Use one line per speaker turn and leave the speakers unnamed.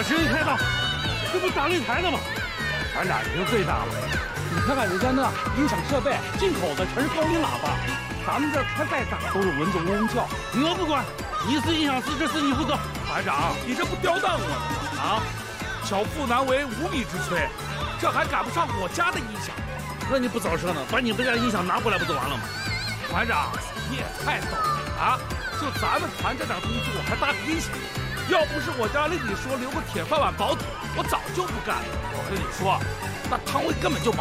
把声音开大，这不打擂台呢吗？团长已经最大了。你看看人家那音响设备，进口的全是高音喇叭，咱们这开再大都是蚊子嗡嗡叫。我不管，你是音响师，这事你负责。
团长，你这不刁难我吗？啊，巧妇难为无米之炊，这还赶不上我家的音响。
那你不早说呢？把你们家音响拿过来不就完了吗？
团长，你也太逗了啊！就咱们团这点工作还搭个音响，要不是我家令你说留个铁饭碗保底，我早就不干了。我跟你说，那汤唯根本就忙